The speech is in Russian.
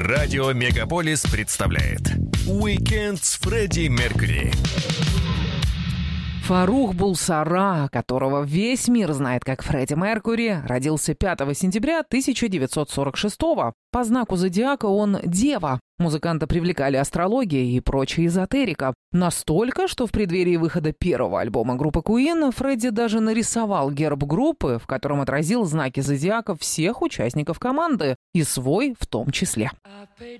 Радио Мегаполис представляет «Уикенд с Фредди Меркьюри». Фарух Булсара, которого весь мир знает как Фредди Меркьюри, родился 5 сентября 1946-го. По знаку зодиака он Дева. Музыканта привлекали астрология и прочая эзотерика. Настолько, что в преддверии выхода первого альбома группы Queen Фредди даже нарисовал герб группы, в котором отразил знаки зодиака всех участников команды, и свой в том числе.